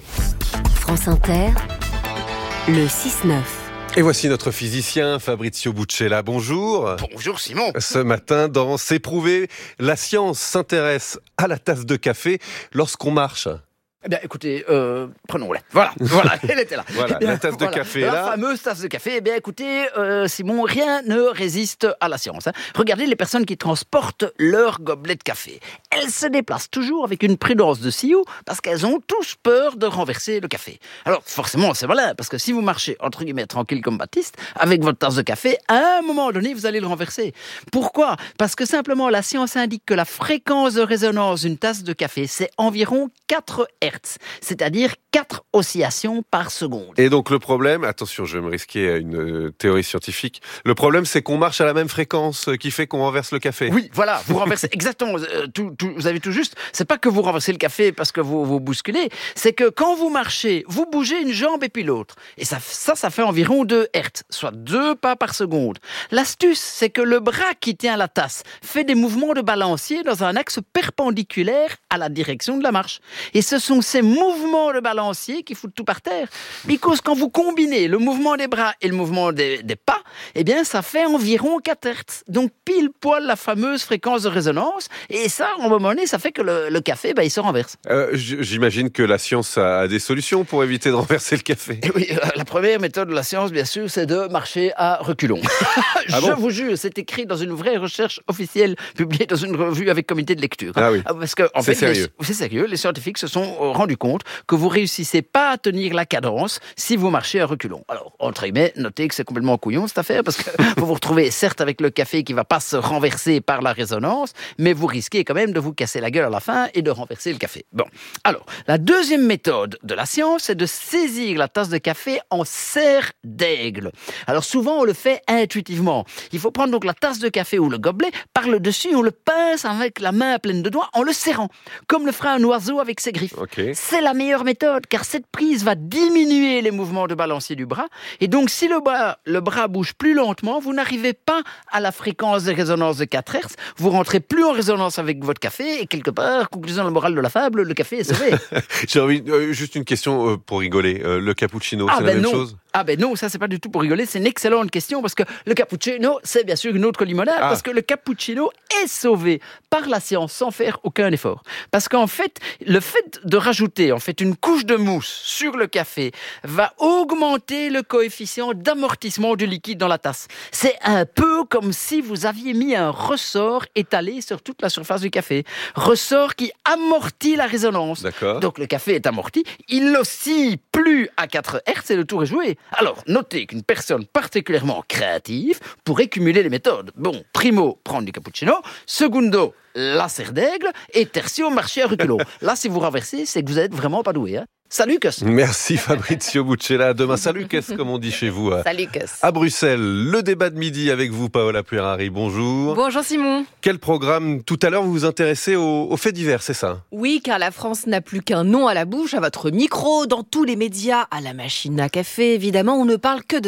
France Inter, le 6-9. Et voici notre physicien Fabrizio Buccella. Bonjour. Bonjour Simon. Ce matin, dans S'éprouver, la science s'intéresse à la tasse de café lorsqu'on marche. Eh bien, écoutez, prenons-la. Voilà, elle était là. Voilà, bien, la tasse de café la là. La fameuse tasse de café. Eh bien, écoutez, Simon, rien ne résiste à la science. Regardez les personnes qui transportent leur gobelet de café. Elles se déplacent toujours avec une prudence de sioux parce qu'elles ont tous peur de renverser le café. Alors, forcément, c'est malin parce que si vous marchez, entre guillemets, tranquille comme Baptiste, avec votre tasse de café, à un moment donné, vous allez le renverser. Pourquoi ? Parce que simplement, la science indique que la fréquence de résonance d'une tasse de café, c'est environ 4 Hz. C'est-à-dire 4 oscillations par seconde. Et donc le problème, attention, je vais me risquer à une théorie scientifique, le problème c'est qu'on marche à la même fréquence qui fait qu'on renverse le café. Oui, voilà, vous renversez exactement, vous avez tout juste, c'est pas que vous renversez le café parce que vous bousculez, c'est que quand vous marchez, vous bougez une jambe et puis l'autre. Et ça fait environ 2 Hz, soit 2 pas par seconde. L'astuce, c'est que le bras qui tient la tasse fait des mouvements de balancier dans un axe perpendiculaire à la direction de la marche. Et ce sont ces mouvements de balancier qui foutent tout par terre. Because quand vous combinez le mouvement des bras et le mouvement des pas, eh bien, ça fait environ 4 Hz. Donc, pile poil la fameuse fréquence de résonance. Et ça, à un moment donné, ça fait que le café, il se renverse. J'imagine que la science a des solutions pour éviter de renverser le café. Et oui, la première méthode de la science, bien sûr, c'est de marcher à reculons. Vous jure, c'est écrit dans une vraie recherche officielle, publiée dans une revue avec comité de lecture. Ah oui, parce que, en fait, c'est sérieux. Les scientifiques se sont rendus compte que vous réussissez pas à tenir la cadence si vous marchez à reculons. Alors, entre guillemets, notez que c'est complètement couillon cette affaire, parce que vous vous retrouvez certes avec le café qui va pas se renverser par la résonance, mais vous risquez quand même de vous casser la gueule à la fin et de renverser le café. Bon, alors, la deuxième méthode de la science, c'est de saisir la tasse de café en serre d'aigle. Alors souvent, on le fait intuitivement. Il faut prendre donc la tasse de café ou le gobelet, par le dessus, on le pince avec la main pleine de doigts en le serrant, comme le ferait un oiseau avec ses griffes. Okay. C'est la meilleure méthode, car cette prise va diminuer les mouvements de balancier du bras. Et donc, si le bras bouge plus lentement, vous n'arrivez pas à la fréquence de résonance de 4 Hz. Vous rentrez plus en résonance avec votre café. Et quelque part, conclusion la morale de la fable, le café est sauvé. J'ai envie, juste une question pour rigoler. Le cappuccino, c'est la même chose ? Ah ben non, ça c'est pas du tout pour rigoler, c'est une excellente question parce que le cappuccino, c'est bien sûr une autre limonade parce que le cappuccino est sauvé par la science sans faire aucun effort. Parce qu'en fait, le fait de rajouter une couche de mousse sur le café va augmenter le coefficient d'amortissement du liquide dans la tasse. C'est un peu comme si vous aviez mis un ressort étalé sur toute la surface du café. Ressort qui amortit la résonance. D'accord. Donc le café est amorti, il oscille plus à 4 Hz et le tour est joué. Alors, notez qu'une personne particulièrement créative pourrait cumuler les méthodes. Bon, primo, prendre du cappuccino. Secundo, la serre d'aigle. Et tertio, marcher à reculons. Là, si vous renversez, c'est que vous n'êtes vraiment pas doué. Salut, Lucas. Merci Fabrizio Buccella. Demain, salut, Lucas, comme on dit chez vous. Salut, Lucas. À Bruxelles, le débat de midi avec vous, Paola Puerari. Bonjour. Bonjour, Simon. Quel programme ? Tout à l'heure, vous vous intéressez aux faits divers, c'est ça ? Oui, car la France n'a plus qu'un nom à la bouche, à votre micro, dans tous les médias, à la machine à café, évidemment, on ne parle que de ça.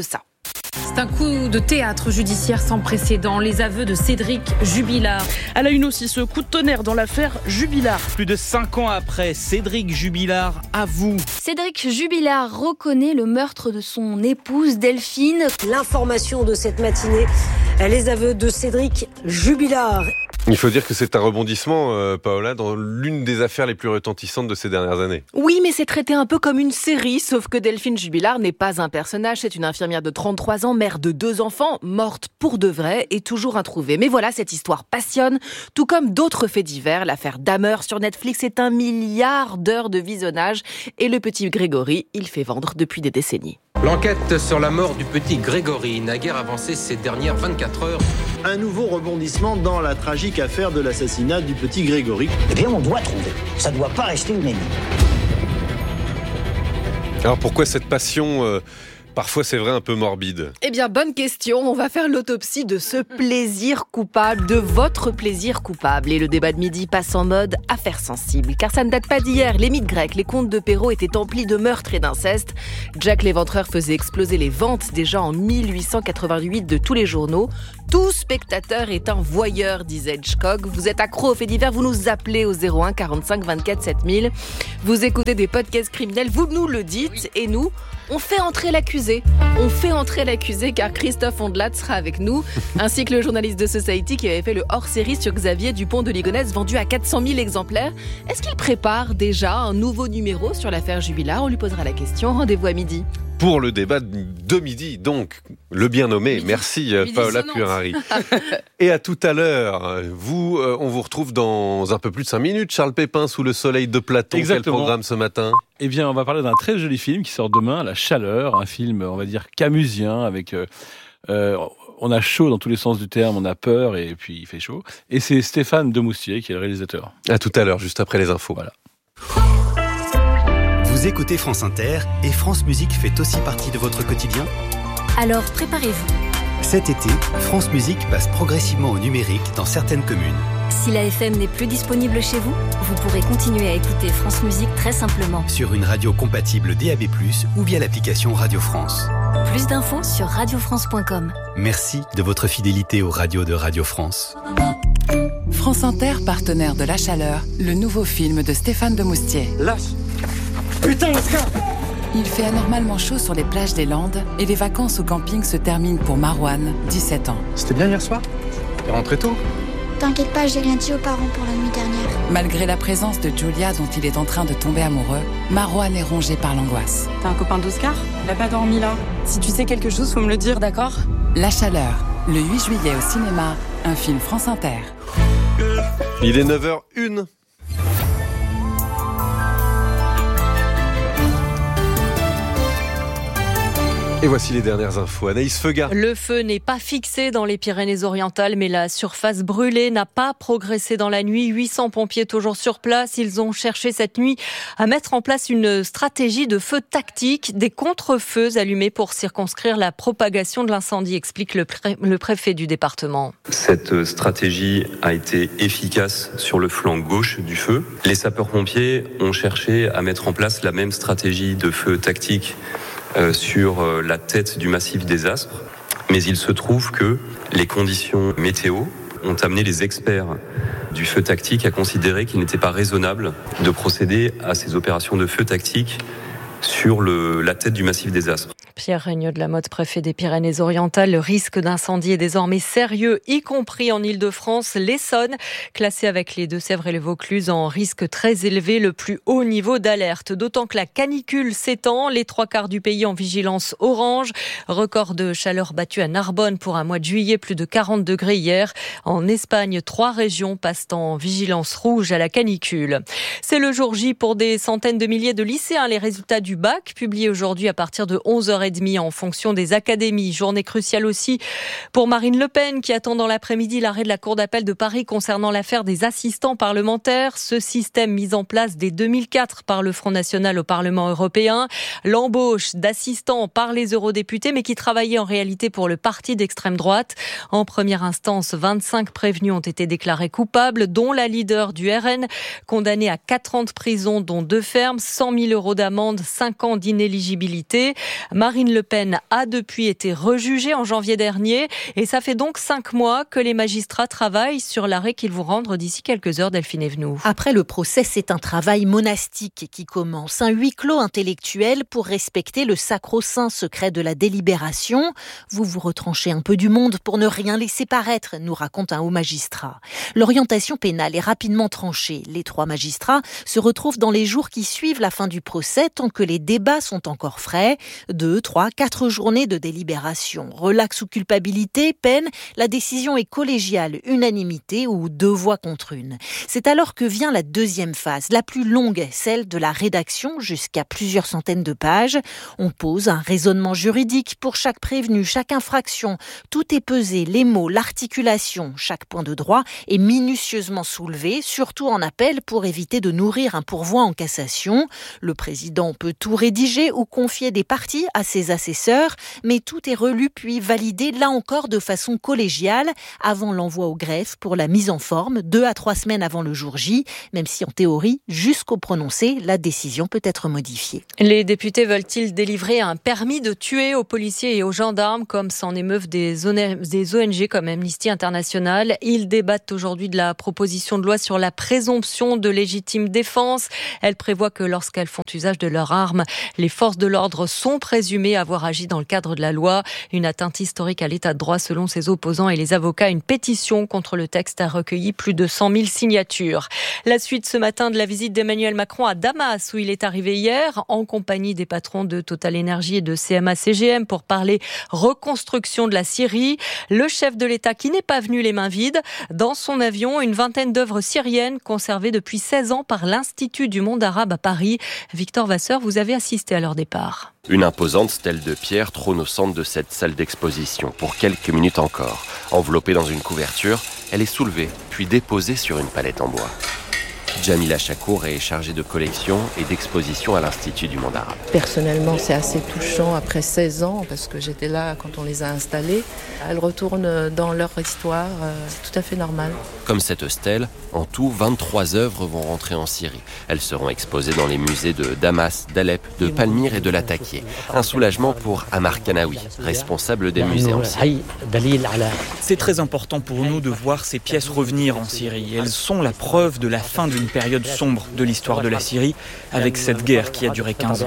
C'est un coup de théâtre judiciaire sans précédent. Les aveux de Cédric Jubilard. Elle a une aussi ce coup de tonnerre dans l'affaire Jubilard. Plus de 5 ans après, Cédric Jubilard avoue. Cédric Jubilard reconnaît le meurtre de son épouse Delphine. L'information de cette matinée, les aveux de Cédric Jubilard. Il faut dire que c'est un rebondissement, Paola, dans l'une des affaires les plus retentissantes de ces dernières années. Oui, mais c'est traité un peu comme une série, sauf que Delphine Jubilard n'est pas un personnage. C'est une infirmière de 33 ans, mère de 2 enfants, morte pour de vrai et toujours introuvée. Mais voilà, cette histoire passionne, tout comme d'autres faits divers. L'affaire Dahmer sur Netflix est 1 milliard d'heures de visionnage. Et le petit Grégory, il fait vendre depuis des décennies. L'enquête sur la mort du petit Grégory n'a guère avancé ces dernières 24 heures. Un nouveau rebondissement dans la tragique affaire de l'assassinat du petit Grégory. Eh bien, on doit trouver. Ça ne doit pas rester une énigme. Alors pourquoi cette passion parfois c'est vrai un peu morbide? Eh bien, bonne question. On va faire l'autopsie de ce plaisir coupable, de votre plaisir coupable. Et le débat de midi passe en mode affaire sensible. Car ça ne date pas d'hier. Les mythes grecs, les contes de Perrault étaient emplis de meurtres et d'inceste. Jack l'Éventreur faisait exploser les ventes déjà en 1888 de tous les journaux. Tout spectateur est un voyeur, disait Hitchcock. Vous êtes accro aux faits divers, vous nous appelez au 01 45 24 7000. Vous écoutez des podcasts criminels, vous nous le dites. Et nous, on fait entrer l'accusé. On fait entrer l'accusé car Christophe Ondelat sera avec nous, ainsi que le journaliste de Society qui avait fait le hors-série sur Xavier Dupont de Ligonnès, vendu à 400 000 exemplaires. Est-ce qu'il prépare déjà un nouveau numéro sur l'affaire Jubilard? On lui posera la question. Rendez-vous à midi. Pour le débat de midi, donc, le bien nommé. Midi. Merci Paola Curari. Et à tout à l'heure. On vous retrouve dans un peu plus de 5 minutes. Charles Pépin, sous le soleil de Platon. Exactement. Quel programme ce matin? Eh bien, on va parler d'un très joli film qui sort demain, La Chaleur, un film, on va dire, camusien, avec... on a chaud dans tous les sens du terme, on a peur et puis il fait chaud. Et c'est Stéphane Demoustier qui est le réalisateur. À tout à l'heure, juste après les infos. Voilà. Vous écoutez France Inter et France Musique fait aussi partie de votre quotidien? Alors préparez-vous. Cet été, France Musique passe progressivement au numérique dans certaines communes. Si la FM n'est plus disponible chez vous, vous pourrez continuer à écouter France Musique très simplement. Sur une radio compatible DAB+, ou via l'application Radio France. Plus d'infos sur radiofrance.com. Merci de votre fidélité aux radios de Radio France. France Inter, partenaire de La Chaleur, le nouveau film de Stéphane Demoustier. Lâche! Putain, Oscar! Il fait anormalement chaud sur les plages des Landes et les vacances au camping se terminent pour Marouane, 17 ans. C'était bien hier soir? T'es rentré tôt? T'inquiète pas, j'ai rien dit aux parents pour la nuit dernière. Malgré la présence de Julia dont il est en train de tomber amoureux, Marouane est rongé par l'angoisse. T'es un copain d'Oscar? Il a pas dormi là. Si tu sais quelque chose, faut me le dire, d'accord? La Chaleur, le 8 juillet au cinéma, un film France Inter. Il est 9h01. Et voici les dernières infos. Anaïs Feuga. Le feu n'est pas fixé dans les Pyrénées-Orientales, mais la surface brûlée n'a pas progressé dans la nuit. 800 pompiers toujours sur place. Ils ont cherché cette nuit à mettre en place une stratégie de feu tactique, des contre-feux allumés pour circonscrire la propagation de l'incendie, explique le préfet du département. Cette stratégie a été efficace sur le flanc gauche du feu. Les sapeurs-pompiers ont cherché à mettre en place la même stratégie de feu tactique sur la tête du massif des Aspres, mais il se trouve que les conditions météo ont amené les experts du feu tactique à considérer qu'il n'était pas raisonnable de procéder à ces opérations de feu tactique sur la tête du massif des Aspres. Pierre Regnault de la Motte, préfet des Pyrénées-Orientales. Le risque d'incendie est désormais sérieux, y compris en Île-de-France. L'Essonne, classé avec les Deux-Sèvres et le Vaucluse en risque très élevé, le plus haut niveau d'alerte. D'autant que la canicule s'étend, les 3/4 du pays en vigilance orange. Record de chaleur battu à Narbonne pour un mois de juillet, plus de 40 degrés hier. En Espagne, 3 régions passent en vigilance rouge à la canicule. C'est le jour J pour des centaines de milliers de lycéens. Les résultats du bac, publiés aujourd'hui à partir de 11h30 en fonction des académies. Journée cruciale aussi pour Marine Le Pen qui attend dans l'après-midi l'arrêt de la Cour d'appel de Paris concernant l'affaire des assistants parlementaires. Ce système mis en place dès 2004 par le Front National au Parlement européen. L'embauche d'assistants par les eurodéputés mais qui travaillaient en réalité pour le parti d'extrême droite. En première instance, 25 prévenus ont été déclarés coupables, dont la leader du RN, condamnée à 4 ans de prison, dont 2 fermes, 100 000 € d'amende, 5 ans d'inéligibilité. Marine Marine Le Pen a depuis été rejugée en janvier dernier et ça fait donc 5 mois que les magistrats travaillent sur l'arrêt qu'ils vont rendre d'ici quelques heures. Delphine Evenou. Après le procès, c'est un travail monastique qui commence, un huis clos intellectuel pour respecter le sacro-saint secret de la délibération. Vous vous retranchez un peu du monde pour ne rien laisser paraître, nous raconte un haut magistrat. L'orientation pénale est rapidement tranchée. Les 3 magistrats se retrouvent dans les jours qui suivent la fin du procès tant que les débats sont encore frais. 2, 3, 4 journées de délibération. Relax ou culpabilité, peine, la décision est collégiale, unanimité ou 2 voix contre 1. C'est alors que vient la deuxième phase, la plus longue, celle de la rédaction jusqu'à plusieurs centaines de pages. On pose un raisonnement juridique pour chaque prévenu, chaque infraction. Tout est pesé, les mots, l'articulation, chaque point de droit est minutieusement soulevé, surtout en appel pour éviter de nourrir un pourvoi en cassation. Le président peut tout rédiger ou confier des parties à ses assesseurs, mais tout est relu puis validé, là encore de façon collégiale, avant l'envoi au greffe pour la mise en forme, 2 à 3 semaines avant le jour J, même si en théorie, jusqu'au prononcé, la décision peut être modifiée. Les députés veulent-ils délivrer un permis de tuer aux policiers et aux gendarmes, comme s'en émeuvent des ONG comme Amnesty International? Ils débattent aujourd'hui de la proposition de loi sur la présomption de légitime défense. Elle prévoit que lorsqu'elles font usage de leurs armes, les forces de l'ordre sont présumées avoir agi dans le cadre de la loi. Une atteinte historique à l'état de droit selon ses opposants et les avocats. Une pétition contre le texte a recueilli plus de 100 000 signatures. La suite ce matin de la visite d'Emmanuel Macron à Damas, où il est arrivé hier en compagnie des patrons de Total Energy et de CMA-CGM pour parler reconstruction de la Syrie. Le chef de l'État qui n'est pas venu les mains vides. Dans son avion, une vingtaine d'œuvres syriennes conservées depuis 16 ans par l'Institut du monde arabe à Paris. Victor Vasseur, vous avez assisté à leur départ. Une imposante stèle de pierre trône au centre de cette salle d'exposition pour quelques minutes encore. Enveloppée dans une couverture, elle est soulevée puis déposée sur une palette en bois. Jamila Chakour est chargée de collection et d'exposition à l'Institut du monde arabe. Personnellement, c'est assez touchant après 16 ans, parce que j'étais là quand on les a installées. Elles retournent dans leur histoire, c'est tout à fait normal. Comme cette stèle, en tout, 23 œuvres vont rentrer en Syrie. Elles seront exposées dans les musées de Damas, d'Alep, de Palmyre et de Latakia. Un soulagement pour Amar Kanaoui, responsable des musées en Syrie. C'est très important pour nous de voir ces pièces revenir en Syrie. Elles sont la preuve de la fin d'une période sombre de l'histoire de la Syrie, avec cette guerre qui a duré 15 ans.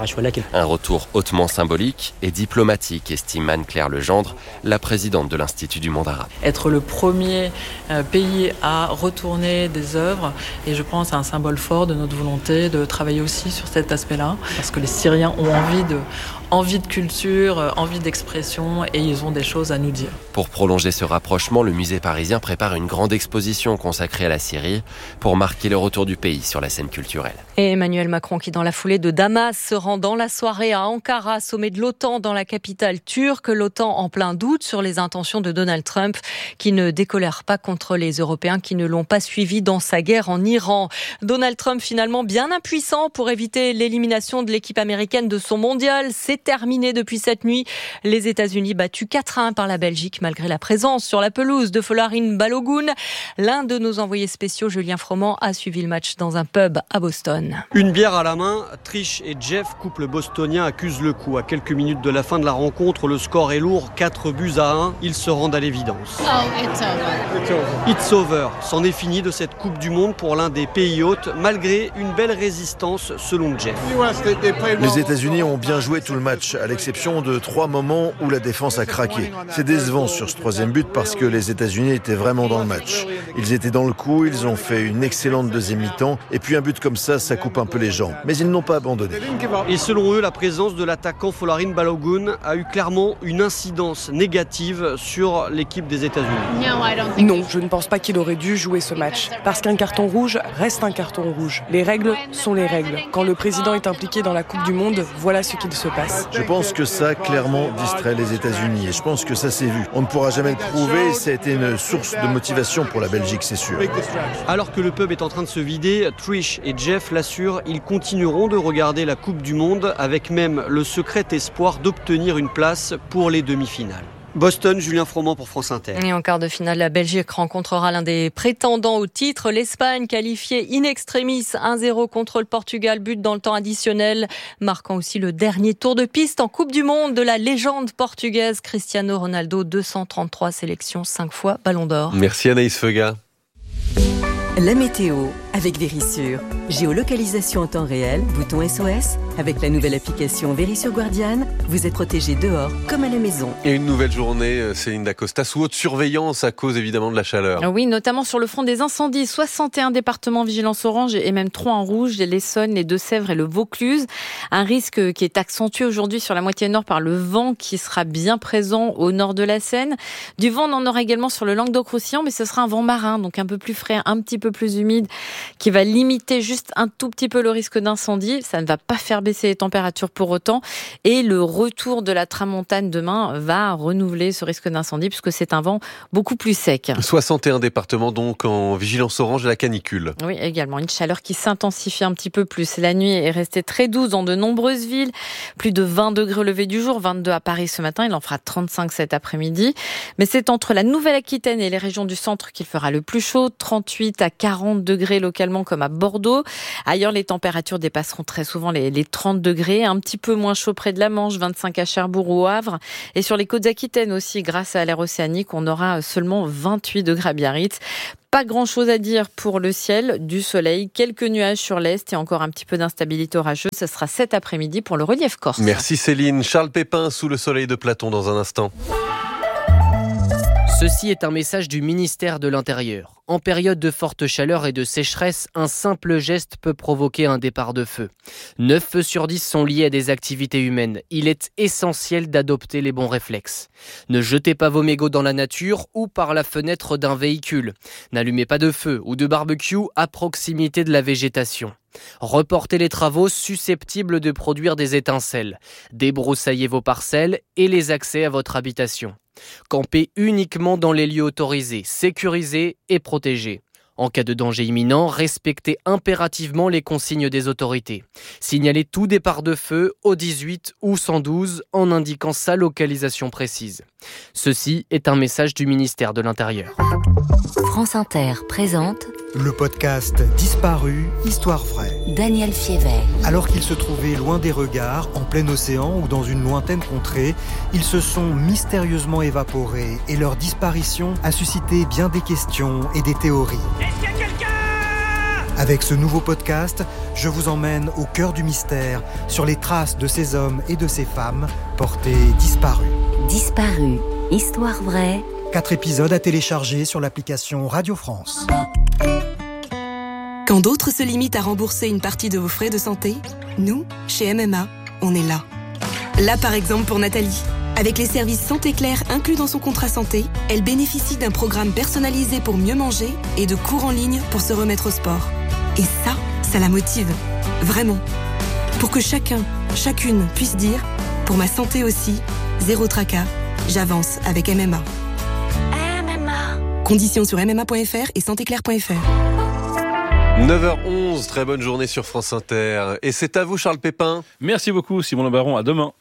Un retour hautement symbolique et diplomatique, estime Anne-Claire Legendre, la présidente de l'Institut du monde arabe. Être le premier pays à retourner des œuvres, et je pense à un symbole fort de notre volonté de travailler aussi sur cet aspect-là, parce que les Syriens ont envie de culture, envie d'expression, et ils ont des choses à nous dire. Pour prolonger ce rapprochement, le musée parisien prépare une grande exposition consacrée à la Syrie pour marquer le retour du pays sur la scène culturelle. Et Emmanuel Macron qui, dans la foulée de Damas, se rend dans la soirée à Ankara, sommet de l'OTAN dans la capitale turque. L'OTAN en plein doute sur les intentions de Donald Trump, qui ne décolère pas contre les Européens qui ne l'ont pas suivi dans sa guerre en Iran. Donald Trump finalement bien impuissant pour éviter l'élimination de l'équipe américaine de son mondial. C'est terminé depuis cette nuit. Les États-Unis battus 4-1 par la Belgique malgré la présence sur la pelouse de Folarin Balogun. L'un de nos envoyés spéciaux, Julien Froment, a suivi le match dans un pub à Boston. Une bière à la main, Trish et Jeff, couple bostonien, accusent le coup. À quelques minutes de la fin de la rencontre, le score est lourd, 4-1. Ils se rendent à l'évidence. It's over. C'en est fini de cette Coupe du Monde pour l'un des pays hôtes, malgré une belle résistance selon Jeff. Les États-Unis ont bien joué tout le match, à l'exception de 3 moments où la défense a craqué. C'est décevant sur ce 3e but parce que les États-Unis étaient vraiment dans le match. Ils étaient dans le coup, ils ont fait une excellente deuxième mi-temps, et puis un but comme ça coupe un peu les jambes. Mais ils n'ont pas abandonné. Et selon eux, la présence de l'attaquant Folarin Balogun a eu clairement une incidence négative sur l'équipe des États-Unis. Non, je ne pense pas qu'il aurait dû jouer ce match. Parce qu'un carton rouge reste un carton rouge. Les règles sont les règles. Quand le président est impliqué dans la Coupe du Monde, voilà ce qu'il se passe. Je pense que ça a clairement distrait les États-Unis et je pense que ça s'est vu. On ne pourra jamais le prouver, ça a été une source de motivation pour la Belgique, c'est sûr. Alors que le pub est en train de se vider, Trish et Jeff l'assurent, ils continueront de regarder la Coupe du Monde avec même le secret espoir d'obtenir une place pour les demi-finales. Boston, Julien Froment pour France Inter. Et en quart de finale, la Belgique rencontrera l'un des prétendants au titre, l'Espagne, qualifiée in extremis 1-0 contre le Portugal, but dans le temps additionnel, marquant aussi le dernier tour de piste en Coupe du Monde de la légende portugaise Cristiano Ronaldo, 233 sélections, 5 fois Ballon d'Or. Merci Anaïs Feuga. La météo avec Vérissure. Géolocalisation en temps réel, bouton SOS. Avec la nouvelle application Vérissure Guardian, vous êtes protégé dehors comme à la maison. Et une nouvelle journée, Céline Dacosta, sous haute surveillance à cause évidemment de la chaleur. Oui, notamment sur le front des incendies. 61 départements vigilance orange et même 3 en rouge, l'Essonne, les Deux-Sèvres et le Vaucluse. Un risque qui est accentué aujourd'hui sur la moitié nord par le vent qui sera bien présent au nord de la Seine. Du vent, on en aura également sur le Languedoc-Roussillon, mais ce sera un vent marin, donc un peu plus frais, un petit peu plus humide, qui va limiter juste un tout petit peu le risque d'incendie. Ça ne va pas faire baisser les températures pour autant. Et le retour de la tramontane demain va renouveler ce risque d'incendie puisque c'est un vent beaucoup plus sec. 61 départements donc en vigilance orange de la canicule. Oui, également une chaleur qui s'intensifie un petit peu plus. La nuit est restée très douce dans de nombreuses villes. Plus de 20 degrés au lever du jour, 22 à Paris ce matin. Il en fera 35 cet après-midi. Mais c'est entre la Nouvelle-Aquitaine et les régions du centre qu'il fera le plus chaud. 38 à 40 degrés localement comme à Bordeaux. Ailleurs, les températures dépasseront très souvent les 30 degrés. Un petit peu moins chaud près de la Manche, 25 à Cherbourg ou au Havre. Et sur les côtes aquitaines aussi, grâce à l'air océanique, on aura seulement 28 degrés à Biarritz. Pas grand-chose à dire pour le ciel, du soleil, quelques nuages sur l'est et encore un petit peu d'instabilité orageuse. Ce sera cet après-midi pour le relief corse. Merci Céline. Charles Pépin sous le soleil de Platon dans un instant. Ceci est un message du ministère de l'Intérieur. En période de forte chaleur et de sécheresse, un simple geste peut provoquer un départ de feu. 9 feux sur 10 sont liés à des activités humaines. Il est essentiel d'adopter les bons réflexes. Ne jetez pas vos mégots dans la nature ou par la fenêtre d'un véhicule. N'allumez pas de feu ou de barbecue à proximité de la végétation. Reportez les travaux susceptibles de produire des étincelles. Débroussaillez vos parcelles et les accès à votre habitation. Campez uniquement dans les lieux autorisés, sécurisés et protégés. En cas de danger imminent, respectez impérativement les consignes des autorités. Signalez tout départ de feu au 18 ou 112 en indiquant sa localisation précise. Ceci est un message du ministère de l'Intérieur. France Inter présente le podcast Disparu, Histoire vraie. Daniel Fiévet. Alors qu'ils se trouvaient loin des regards, en plein océan ou dans une lointaine contrée, ils se sont mystérieusement évaporés et leur disparition a suscité bien des questions et des théories. Est-ce qu'il y a quelqu'un ? Avec ce nouveau podcast, je vous emmène au cœur du mystère, sur les traces de ces hommes et de ces femmes portés disparus. Disparu, Histoire vraie. 4 épisodes à télécharger sur l'application Radio France. Quand d'autres se limitent à rembourser une partie de vos frais de santé, nous, chez MMA, on est là. Là, par exemple, pour Nathalie. Avec les services Santé Claire inclus dans son contrat santé, elle bénéficie d'un programme personnalisé pour mieux manger et de cours en ligne pour se remettre au sport. Et ça la motive. Vraiment. Pour que chacun, chacune puisse dire « Pour ma santé aussi, zéro tracas, j'avance avec MMA ». Conditions sur mma.fr et santéclaire.fr. 9h11, très bonne journée sur France Inter. Et c'est à vous Charles Pépin. Merci beaucoup Simon Le Baron, à demain.